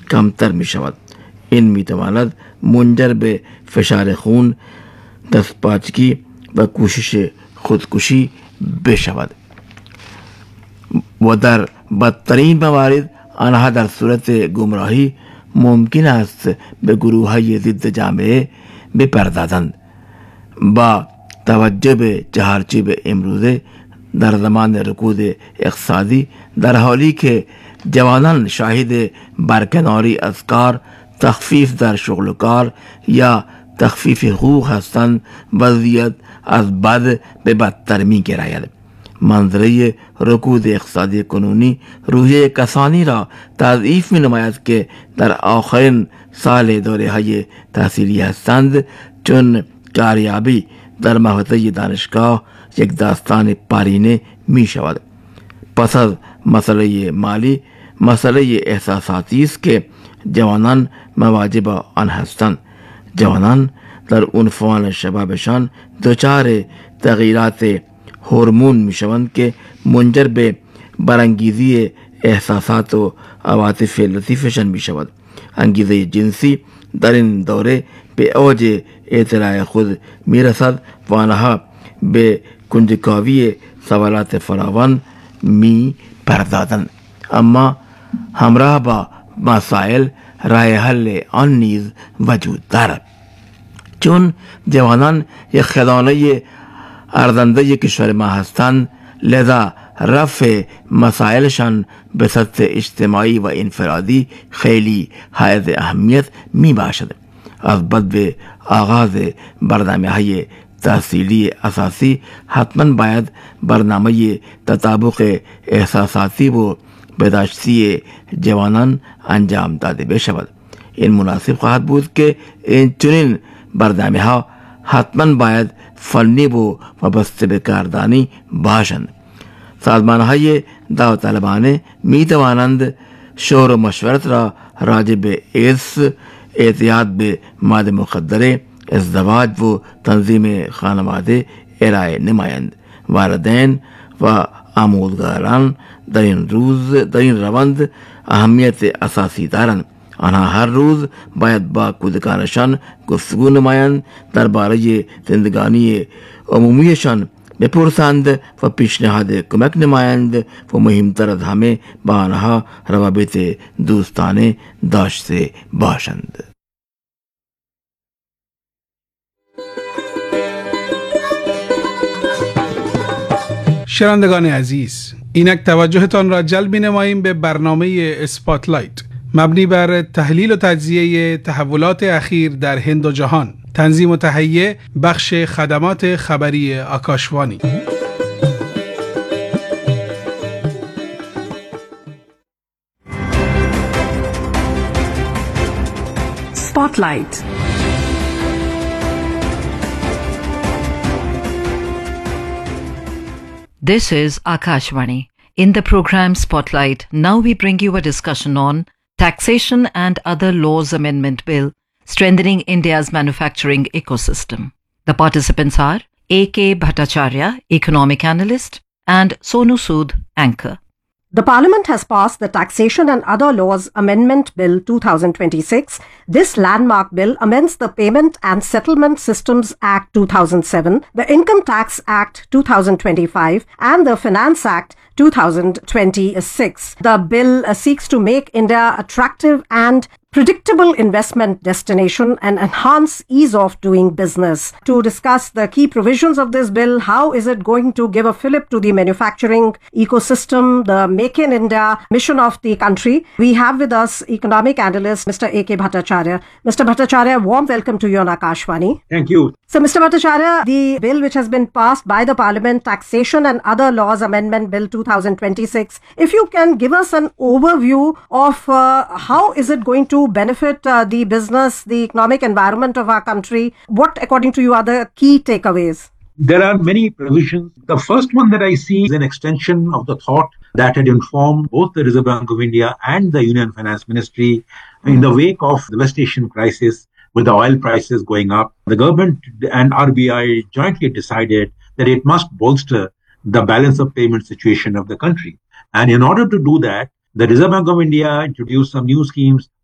کمتر می شود. این می تواند منجر به فشار خون، دستپاچگی و کوشش خودکشی بشود و در بدترین موارد آنها در صورت گمراهی ممکن است به گروه‌های ضد جامعه بپردازند. با توجه به چهارچوب امروزه در زمان رکود اقتصادی، در حالی که جوانان شاهد برکناری از کار، تخفیف در شغل و کار یا تخفیف حقوق هستند، وضعیت از بد به بدتر می گراید. منظره رکود اقتصادی کنونی روحیه کسانی را تضعیف می نماید که در آخرین سال دوره های تحصیلی هستند، چون کاریابی در محوطه دانشگاه یک داستان پارینه می شود. پس از مسئله مالی، مسئله احساساتی است که جوانان مواجه با آن هستند. جوانان در عنفوان شبابشان دچار تغییرات هورمون می شوند که منجر به برانگیزی احساسات و عواطف لطیفشان می شود. انگیزه جنسی در این دوره به اوج اطلاع خود می رسد و آنها به کنجکاوی سوالات فراوان می پردازند. اما همراه با مسائل راه حل آن نیز وجود دارد، چون جوانان یک خزانه ارزنده کشور ما هستند، لذا رفع مسائلشان به سطح اجتماعی و انفرادی خیلی حائز اهمیت می باشد. از بعد به آغاز برنامه های تحصیلی اساسی حتما باید برنامه تطابق احساساتی و برداشتی جوانان انجام داده بشود. این مناسب خواهد بود که این چنین برنامه ها حتما باید فنی و وابسته به کاردانی باشند. سازمان های داوطلبانه می توانند شور و مشورت را راجع به ایدز، اعتیاد به مواد مخدره، ازدواج و تنظیم خانواده ارائه نمایند. والدین و آموزگاران در این روند اهمیت اساسی دارند. آنها هر روز باید با کودکانشان گفتگو نمایند، درباره زندگانی عمومیشان بپرسند و پیشنهاد کمک نمایند و مهمتر از همه با آنها روابط دوستانه داشته باشند. شنوندگان عزیز، اینک توجهتان را جلب نماییم به برنامه اسپاتلایت مبنی بر تحلیل و تجزیه تحولات اخیر در هند و جهان. تنظیم و تهیه بخش خدمات خبری آکاشوانی. Spotlight. This is Akashvani. In the program Spotlight, now we bring you a discussion on Taxation and Other Laws Amendment Bill, Strengthening India's Manufacturing Ecosystem. The participants are A.K. Bhattacharya, Economic Analyst, and Sonu Sood, Anchor. The Parliament has passed the Taxation and Other Laws Amendment Bill 2026. This landmark bill amends the Payment and Settlement Systems Act 2007, the Income Tax Act 2025, and the Finance Act 2026. The bill seeks to make India attractive and predictable investment destination and enhance ease of doing business. To discuss the key provisions of this bill, how is it going to give a fillip to the manufacturing ecosystem, the Make in India mission of the country, we have with us economic analyst Mr. A.K. Bhattacharya. Mr. Bhattacharya, warm welcome to you on Akashvani. Thank you. So, Mr. Bhattacharya, the bill which has been passed by the Parliament, Taxation and Other Laws Amendment Bill 2026, if you can give us an overview of how is it going to benefit the business, the economic environment of our country, what according to you are the key takeaways? There are many provisions. The first one that I see is an extension of the thought that had informed both the Reserve Bank of India and the Union Finance Ministry in the wake of the West Asian crisis with the oil prices going up. The government and RBI jointly decided that it must bolster the balance of payment situation of the country. And in order to do that, the Reserve Bank of India introduced some new schemes